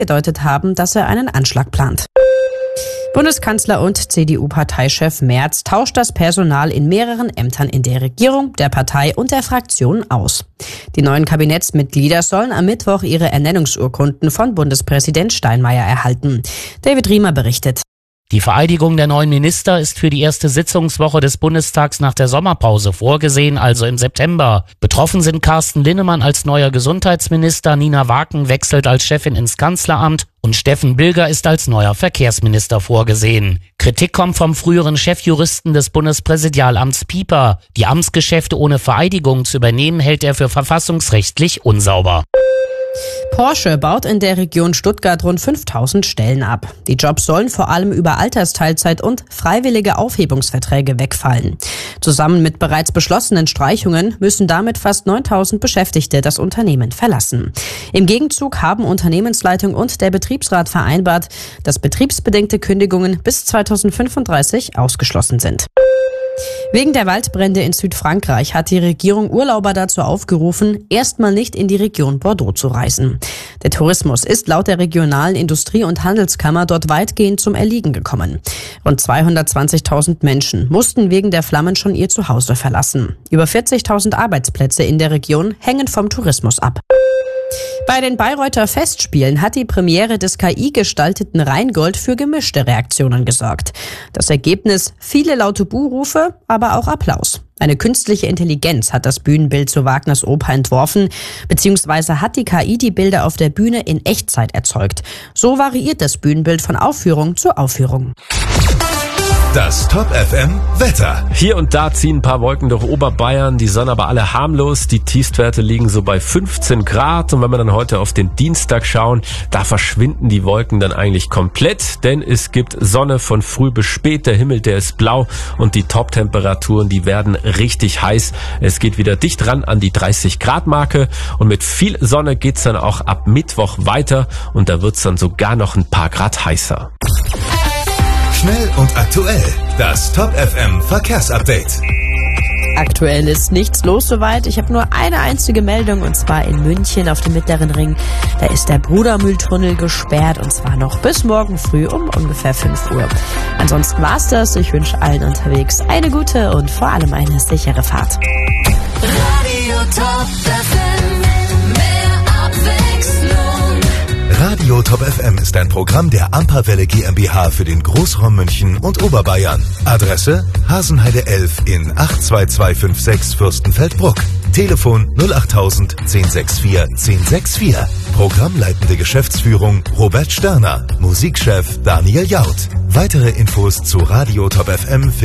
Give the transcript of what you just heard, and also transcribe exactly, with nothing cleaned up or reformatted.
angedeutet haben, dass er einen Anschlag plant. Bundeskanzler und C D U-Parteichef Merz tauscht das Personal in mehreren Ämtern in der Regierung, der Partei und der Fraktion aus. Die neuen Kabinettsmitglieder sollen am Mittwoch ihre Ernennungsurkunden von Bundespräsident Steinmeier erhalten. David Riemer berichtet. Die Vereidigung der neuen Minister ist für die erste Sitzungswoche des Bundestags nach der Sommerpause vorgesehen, also im September. Betroffen sind Carsten Linnemann als neuer Gesundheitsminister, Nina Waken wechselt als Chefin ins Kanzleramt und Steffen Bilger ist als neuer Verkehrsminister vorgesehen. Kritik kommt vom früheren Chefjuristen des Bundespräsidialamts Pieper. Die Amtsgeschäfte ohne Vereidigung zu übernehmen, hält er für verfassungsrechtlich unsauber. Porsche baut in der Region Stuttgart rund fünftausend Stellen ab. Die Jobs sollen vor allem über Altersteilzeit und freiwillige Aufhebungsverträge wegfallen. Zusammen mit bereits beschlossenen Streichungen müssen damit fast neuntausend Beschäftigte das Unternehmen verlassen. Im Gegenzug haben Unternehmensleitung und der Betriebsrat vereinbart, dass betriebsbedingte Kündigungen bis zweitausendfünfunddreißig ausgeschlossen sind. Wegen der Waldbrände in Südfrankreich hat die Regierung Urlauber dazu aufgerufen, erstmal nicht in die Region Bordeaux zu reisen. Der Tourismus ist laut der regionalen Industrie- und Handelskammer dort weitgehend zum Erliegen gekommen. Rund zweihundertzwanzigtausend Menschen mussten wegen der Flammen schon ihr Zuhause verlassen. Über vierzigtausend Arbeitsplätze in der Region hängen vom Tourismus ab. Bei den Bayreuther Festspielen hat die Premiere des K I-gestalteten Rheingold für gemischte Reaktionen gesorgt. Das Ergebnis: viele laute Buhrufe, aber auch Applaus. Eine künstliche Intelligenz hat das Bühnenbild zu Wagners Oper entworfen, beziehungsweise hat die K I die Bilder auf der Bühne in Echtzeit erzeugt. So variiert das Bühnenbild von Aufführung zu Aufführung. Das Top F M Wetter. Hier und da ziehen ein paar Wolken durch Oberbayern, die Sonne aber alle harmlos. Die Tiefstwerte liegen so bei fünfzehn Grad. Und wenn wir dann heute auf den Dienstag schauen, da verschwinden die Wolken dann eigentlich komplett. Denn es gibt Sonne von früh bis spät. Der Himmel, der ist blau und die Top-Temperaturen, die werden richtig heiß. Es geht wieder dicht ran an die dreißig Grad Marke. Und mit viel Sonne geht's dann auch ab Mittwoch weiter. Und da wird's dann sogar noch ein paar Grad heißer. Schnell und aktuell. Das Top F M Verkehrsupdate. Aktuell ist nichts los soweit. Ich habe nur eine einzige Meldung, und zwar in München auf dem Mittleren Ring. Da ist der Brudermühltunnel gesperrt, und zwar noch bis morgen früh um ungefähr fünf Uhr. Ansonsten war's das. Ich wünsche allen unterwegs eine gute und vor allem eine sichere Fahrt. Radio Top F M, mehr Abwechslung. Radio Top F M ist ein Programm der Amperwelle GmbH für den Großraum München und Oberbayern. Adresse: Hasenheide elf in acht zwei zwei fünf sechs Fürstenfeldbruck. Telefon null achttausend zehn sechs vier zehn sechs vier. Programmleitende Geschäftsführung Robert Sterner. Musikchef Daniel Jaud. Weitere Infos zu Radio Top F M